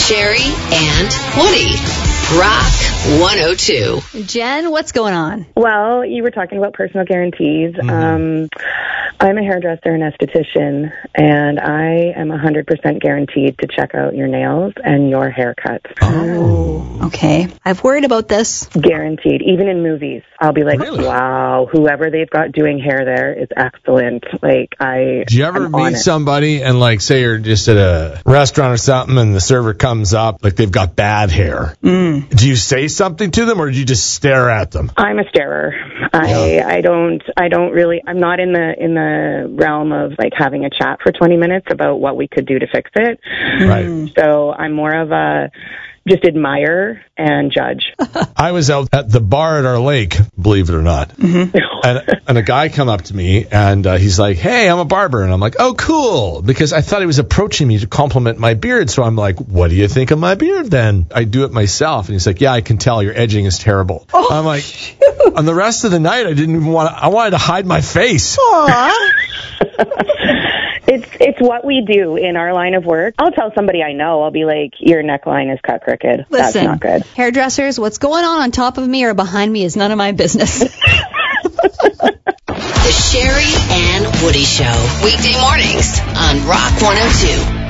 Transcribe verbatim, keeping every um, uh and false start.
Sherry and Woody. Rock one oh two. Jen, what's going on? Well, you were talking about personal guarantees. Mm-hmm. Um, I'm a hairdresser and esthetician, and I am one hundred percent guaranteed to check out your nails and your haircut. Oh, okay. I've worried about this. Guaranteed. Even in movies, I'll be like, Really? wow, whoever they've got doing hair there is excellent. Like, I Do you ever I'm meet somebody and, like, say you're just at a restaurant or something and the server comes up, like they've got bad hair? Mm. Do you say something to them or do you just stare at them? I'm a starer. I I don't I don't really I'm not in the in the realm of like having a chat for twenty minutes about what we could do to fix it. Right. So I'm more of a just admire and judge. I was out at the bar at our lake, believe it or not, mm-hmm. and, and a guy come up to me, and uh, he's like, hey, I'm a barber. And I'm like, oh, cool, because I thought he was approaching me to compliment my beard. So I'm like, what do you think of my beard then? I do it myself. And he's like, yeah, I can tell your edging is terrible. Oh, I'm like, shoot. On the rest of the night, I didn't even want to, I wanted to hide my face. It's it's what we do in our line of work. I'll tell somebody I know, I'll be like, your neckline is cut crooked. That's Listen, not good. Hairdressers, what's going on on top of me or behind me is none of my business. The Sherry and Woody Show. Weekday mornings on Rock one oh two.